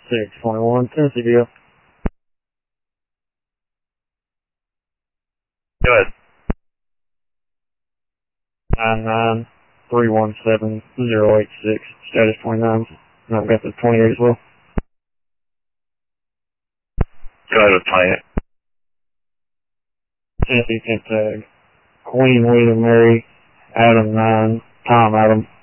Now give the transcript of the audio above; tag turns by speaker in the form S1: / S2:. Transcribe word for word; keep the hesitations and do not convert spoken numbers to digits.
S1: six twenty-one, Tennesseeville.
S2: Go ahead.
S1: nine nine three one seven zero eight six, status twenty-nine. And I've got the twenty-eight as well.
S2: Go ahead with twenty-eight.
S1: Tennessee temp tag. Queen William Mary, Adam nine, Tom Adam.